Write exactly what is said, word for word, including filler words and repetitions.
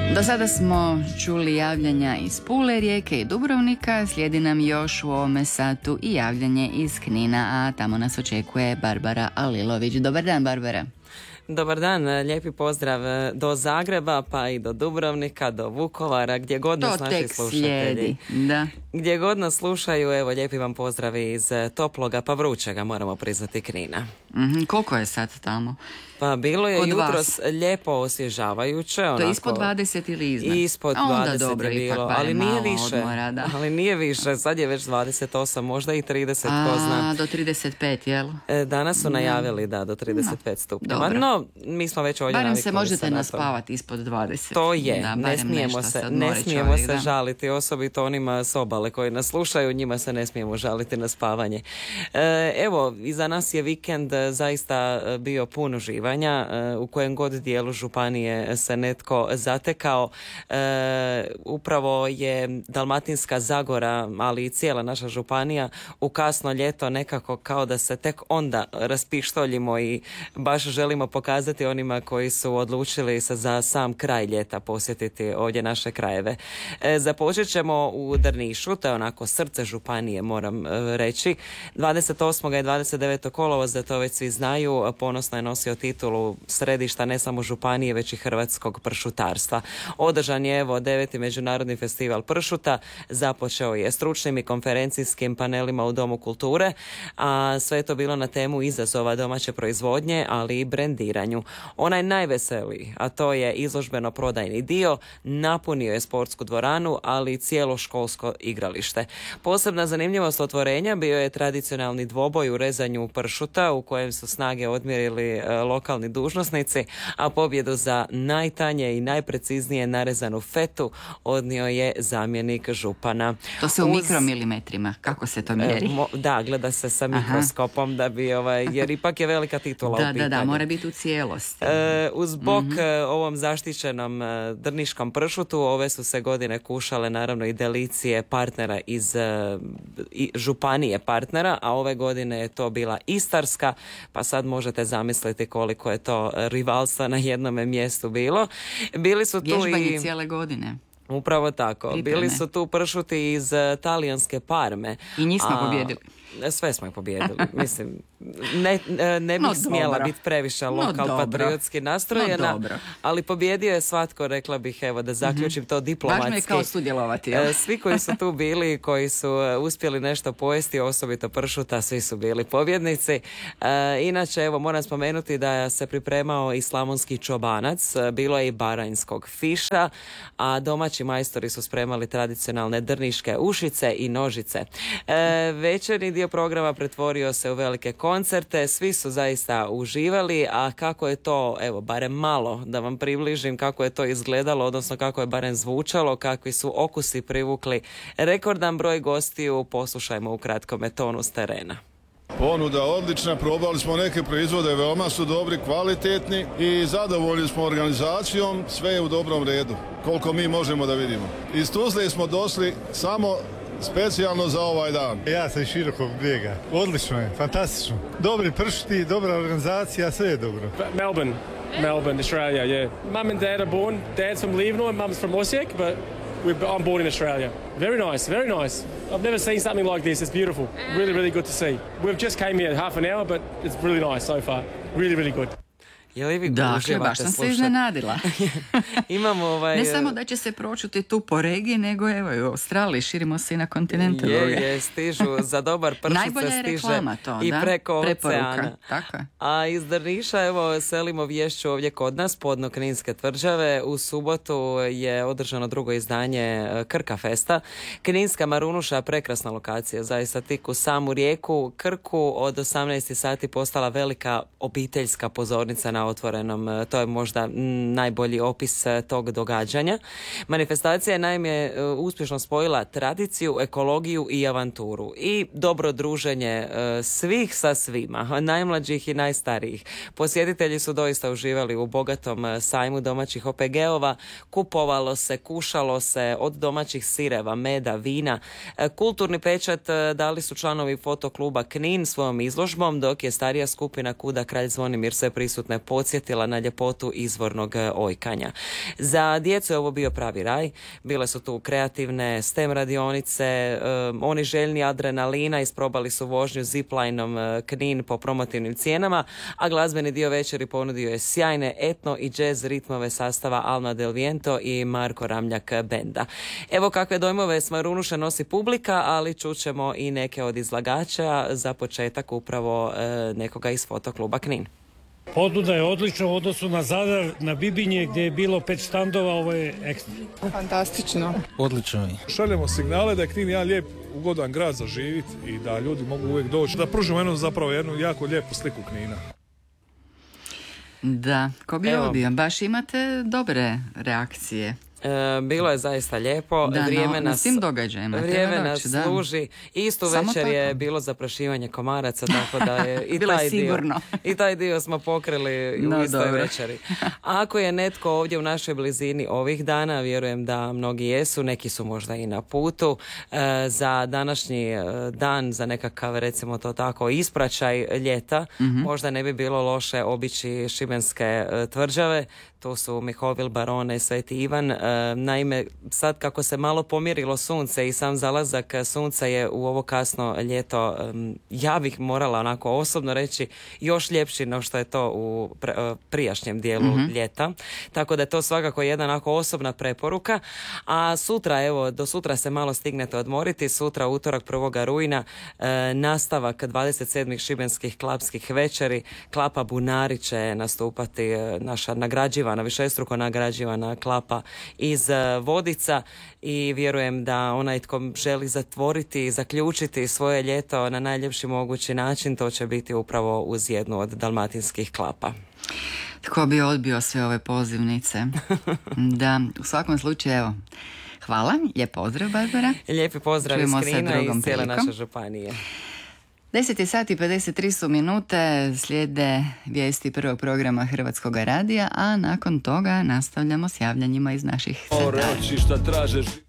Do sada smo čuli javljanja iz Pule, Rijeke i Dubrovnika, slijedi nam još u ovome satu i javljanje iz Knina, a tamo nas očekuje Barbara Alilović. Dobar dan, Barbara. Dobar dan, lijepi pozdrav do Zagreba, pa i do Dubrovnika, do Vukovara, gdje god nas naši slušatelji. Slijedi, da. Gdje god nas slušaju, evo, lijepi vam pozdravi iz toploga pa vrućega, moramo priznati, Knina. Mm-hmm. Koliko je sad tamo? Pa bilo je Kod jutros vas? Lijepo osvježavajuće. To je onako, ispod dvadeset ili iznad? Ispod A onda dvadeset dobro, je bilo, ipak ali nije malo više. Odmora, da. Ali nije više, sad je već dvadeset osam, možda i trideset, A, ko zna. do trideset pet, jel? E, danas su najavili da do trideset pet stupnjeva. No, mi smo već ovdje barem navikli se možete se na naspavati ispod dvadeset. To je, da, ne smijemo se, ne smijemo čovjek, se da. žaliti, osobito onima s obale koji nas slušaju, njima se ne smijemo žaliti na spavanje. E, evo, iza nas je vikend zaista bio pun uživanja, e, u kojem god dijelu županije se netko zatekao. E, upravo je Dalmatinska Zagora, ali i cijela naša županija u kasno ljeto nekako kao da se tek onda raspištoljimo i baš želimo pokazati onima koji su odlučili se za sam kraj ljeta posjetiti ovdje naše krajeve. E, započet ćemo u Drnišu, to je onako srce županije, moram e, reći. dvadeset osmog i dvadeset devetog kolovoza, to već svi znaju, ponosno je nosio titulu središta ne samo županije, već i hrvatskog pršutarstva. Održan je evo deveti međunarodni festival pršuta, započeo je stručnim i konferencijskim panelima u Domu kulture, a sve je to bilo na temu izazova domaće proizvodnje, ali i brendiranju. Onaj najveseliji, a to je izložbeno-prodajni dio, napunio je sportsku dvoranu, ali i cijelo školsko igralište. Posebna zanimljivost otvorenja bio je tradicionalni dvoboj u rezanju pršuta, u kojem su snage odmjerili e, lokalni dužnosnici, a pobjedu za najtanje i najpreciznije narezanu fetu odnio je zamjenik župana. To se u Uz... mikromilimetrima, kako se to mjeri? E, mo, da, gleda se sa mikroskopom, da bi, ovaj, jer ipak je velika titula da, u pitanju. Da, da, mora biti u cijelosti. E, uz bok mm-hmm. ovom zaštićenom e, drniškom pršutu, ove su se godine kušale naravno i delicije partnera iz e, i županije partnera, a ove godine je to bila Istarska, pa sad možete zamisliti koliko je to rivalstva na jednome mjestu bilo. Bili su tu Vježbanje i... cijele godine. Upravo tako. Pripreme. Bili su tu pršuti iz uh, talijanske Parme. I njih smo a, pobjedili. Sve smo ih pobjedili. Mislim, ne, ne bih no, smjela biti previše lokal no, patriotski nastrojena, no, ali pobjedio je svatko, rekla bih, evo, da zaključim mm-hmm. to diplomatski. Važno je kao sudjelovati. Jel? Svi koji su tu bili, koji su uspjeli nešto pojesti, osobito pršuta, svi su bili pobjednici. E, inače, evo, moram spomenuti da se pripremao i slavonski čobanac, bilo je i baranjskog fiša, a domaći majstori su spremali tradicionalne drniške ušice i nožice. E, večerni dio programa pretvorio se u velike koncerte, svi su zaista uživali, a kako je to, evo, barem malo da vam približim kako je to izgledalo, odnosno kako je barem zvučalo, kakvi su okusi privukli rekordan broj gostiju, poslušajmo u kratkome tonu s terena. Ponuda odlična, probali smo neke proizvode, veoma su dobri, kvalitetni i zadovoljni smo organizacijom, sve je u dobrom redu, koliko mi možemo da vidimo. Iz Tuzle smo došli samo specijalno za ovaj dan. Ja sam iz Širokog Brijega. Odlično je, fantastično. Dobri pršuti, dobra organizacija, sve je dobro. Melbourne, Melbourne, Australia, yeah. Mum and dad are born. Dad's from Leavenworth, mum's from Osijek, but we're, I'm born in Australia. Very nice, very nice. I've never seen something like this. It's beautiful. Really, really good to see. We've just came here half an hour, but it's really nice so far. Really, really good. Je li vi dakle, baš sam se iznenadila. Imamo ovaj... Ne samo da će se pročuti tu po regiji, nego evo i u Australiji, širimo se i na kontinente. Je, je, stižu za dobar pršut se stiže je reklama to, i da? preko Preporuka. oceana. Tako je. A iz Drniša, evo, selimo vješću ovdje kod nas, podno Kninske tvrđave. U subotu je održano drugo izdanje Krka Festa. Kninska Marunuša, prekrasna lokacija, zaista tik u samu rijeku Krku, od osamnaest sati postala velika obiteljska pozornica na otvorenom. To je možda najbolji opis tog događanja. Manifestacija je naime uspješno spojila tradiciju, ekologiju i avanturu i dobro druženje svih sa svima, najmlađih i najstarijih. Posjetitelji su doista uživali u bogatom sajmu domaćih O P G-ova, kupovalo se, kušalo se od domaćih sireva, meda, vina. Kulturni pečat dali su članovi fotokluba Knin svojom izložbom, dok je starija skupina Kuda Kralj Zvonimir sve prisutne podsjetila na ljepotu izvornog ojkanja. Za djecu je ovo bio pravi raj. Bile su tu kreativne STEM radionice, um, oni željni adrenalina, isprobali su vožnju ziplinom uh, Knin po promotivnim cijenama, a glazbeni dio večeri ponudio je sjajne etno i jazz ritmove sastava Alma del Viento i Marko Ramljak benda. Evo kakve dojmove s Marunuša nosi publika, ali čućemo i neke od izlagača, za početak upravo uh, nekoga iz Fotokluba Knin. Ponuda je odlična u odnosu na Zadar, na Bibinje gdje je bilo pet štandova, ovo je ekstra. Fantastično. Odlično je. Šaljemo signale da je Knin jedan lijep, ugodan grad za živjeti i da ljudi mogu uvijek doći. Da pružimo jednu, zapravo jednu jako lijepu sliku Knina. Da, ko bi Evo. odbio? Baš imate dobre reakcije. E, bilo je zaista lijepo. Da, vrijeme na, na nas, svim događajima. vrijeme Treba nas doći, da. služi. Istu Samo večer tako. je bilo zaprašivanje komaraca, tako da je i Bilo je taj dio, sigurno. i taj dio smo pokrili u No, istoj dobro. večeri. Ako je netko ovdje u našoj blizini ovih dana, vjerujem da mnogi jesu, neki su možda i na putu, e, za današnji e, dan, za nekakav, recimo to tako, ispraćaj ljeta, Mhm. možda ne bi bilo loše obići šibenske e, tvrđave. To su Mihovil, Barone i Sveti Ivan. E, naime, sad kako se malo pomirilo sunce i sam zalazak sunca je u ovo kasno ljeto, em, ja bih morala onako osobno reći još ljepši no što je to u pre, e, prijašnjem dijelu Mhm. ljeta. Tako da je to svakako jedna onako osobna preporuka. A sutra, evo, do sutra se malo stignete odmoriti. Sutra, utorak prvog rujna, e, nastavak dvadeset sedmih šibenskih klapskih večeri. Klapa Bunari će nastupati, e, naša nagrađivana, višestruko nagrađivana klapa iz e, Vodica, i vjerujem da onaj tko želi zatvoriti i zaključiti svoje ljeto na najljepši mogući način, to će biti upravo uz jednu od dalmatinskih klapa. Tko bi odbio sve ove pozivnice? Da, u svakom slučaju, evo, hvala, lijep pozdrav, Barbara. Lijepi pozdrav iz Čujemo se Knina i drugom iz cijele prilikom. naše županije. deset je sati i pedeset tri su minute, slijede vijesti prvog programa Hrvatskog radija, a nakon toga nastavljamo s javljanjima iz naših centara. Reći šta tražeš.